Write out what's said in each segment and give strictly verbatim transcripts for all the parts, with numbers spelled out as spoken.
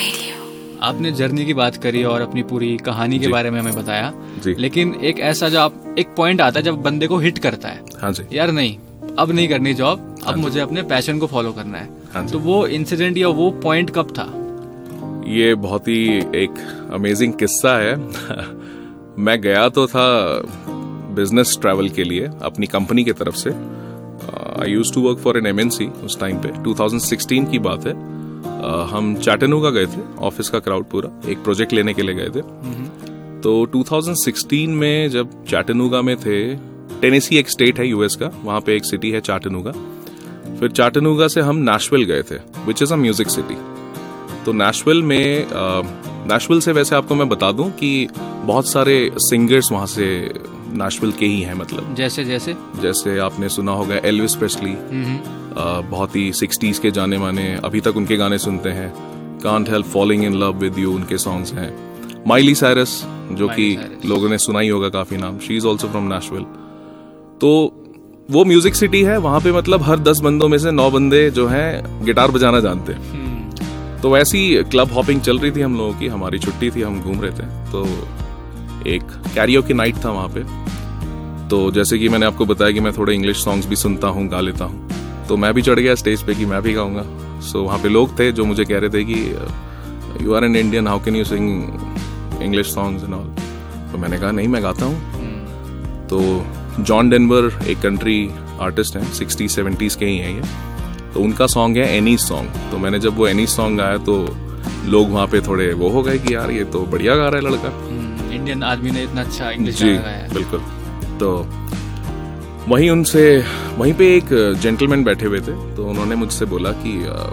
आपने जर्नी की बात करी और अपनी पूरी कहानी के बारे में हमें बताया, लेकिन एक ऐसा जो आप एक पॉइंट आता है जब बंदे को हिट करता है, हाँ जी, यार नहीं अब नहीं करनी जॉब, अब हाँ मुझे अपने पैशन को फॉलो करना है, हाँ तो वो इंसिडेंट या वो पॉइंट कब था? ये बहुत ही एक अमेजिंग किस्सा है। मैं गया तो था बिजनेस ट्रैवल के लिए अपनी कंपनी की तरफ से। I used to work for an MNC उस टाइम पे, टू थाउजेंड सिक्सटीन की बात है। uh, हम चैटनूगा गए थे, ऑफिस का क्राउड पूरा एक प्रोजेक्ट लेने के लिए गए थे। तो टू थाउजेंड सिक्सटीन में जब चैटनूगा में थे, टेनेसी एक स्टेट है यूएस का, वहां पे एक सिटी है चैटनूगा। फिर चैटनूगा से हम नैशविल गए थे, which is a music city. तो नैशविल में नैशविल से वैसे आपको मैं बता दूं कि बहुत सारे सिंगर्स वहां से नैशविल के ही हैं, मतलब जैसे जैसे जैसे आपने सुना होगा एल्विस प्रेस्ली, बहुत ही सिक्सटीज के जाने माने, अभी तक उनके गाने सुनते हैं। Can't help falling in love with you उनके सॉन्ग्स हैं। माइली साइरस जो कि लोगों ने सुना ही होगा काफी नाम, she is also from Nashville. तो वो म्यूजिक सिटी है, वहां पे मतलब हर दस बंदों में से नौ बंदे जो हैं गिटार बजाना जानते हैं। तो वैसी क्लब हॉपिंग चल रही थी हम लोगों की, हमारी छुट्टी थी, हम घूम रहे थे। तो एक कैरियोके नाइट था वहां पे। तो जैसे कि मैंने आपको बताया कि मैं थोड़े इंग्लिश सॉन्ग्स भी सुनता हूँ, गा लेता हूँ, तो मैं भी चढ़ गया स्टेज पे कि मैं भी गाऊंगा। सो वहां पे लोग थे जो मुझे कह रहे थे कि you are an Indian, how can you sing English songs and all. तो मैंने कहा नहीं, मैं गाता हूँ। तो जॉन डेनवर एक कंट्री आर्टिस्ट हैं, सिक्सटी सेवेंटीज के ही हैं ये, तो उनका सॉन्ग है एनी सॉन्ग। तो मैंने जब वो एनी सॉन्ग गाया तो लोग वहां पे थोड़े वो हो गए कि यार ये तो बढ़िया गा रहा है लड़का, इंडियन आदमी ने इतना अच्छा इंग्लिश गाया है। बिल्कुल। तो वहीं उनसे वहीं पे एक जेंटलमैन बैठे हुए थे, तो उन्होंने मुझसे बोला कि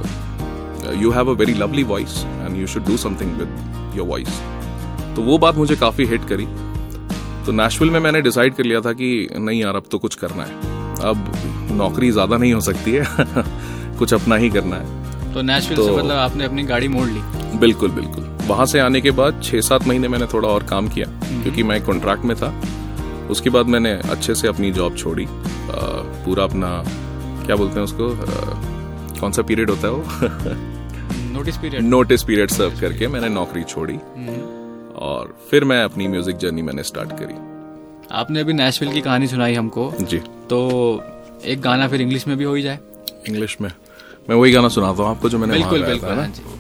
you have a very lovely voice and you should do something with your voice. तो वो बात मुझे काफी हिट करी। तो नैशविल में मैंने डिसाइड कर लिया था कि नहीं यार अब तो कुछ करना है, अब नौकरी ज्यादा नहीं हो सकती है, कुछ अपना ही करना है। तो नैशविल तो, से मतलब आपने अपनी गाड़ी मोड़ ली? बिल्कुल बिल्कुल। वहां से आने के बाद छह सात महीने मैंने थोड़ा और काम किया, क्योंकि मैं कॉन्ट्रैक्ट में था। उसके बाद मैंने अच्छे से अपनी जॉब छोड़ी, आ, पूरा अपना क्या बोलते हैं उसको, आ, कौन सा पीरियड होता है वो notice period notice period serve करके मैंने नौकरी छोड़ी और फिर मैं अपनी म्यूजिक जर्नी मैंने स्टार्ट करी। आपने अभी नैशविल की कहानी सुनाई हमको जी, तो एक गाना फिर इंग्लिश में भी हो ही जाए। इंग्लिश में मैं वही गाना सुनाता हूँ आपको जो मैंने बिल्कुल बिल्कुल।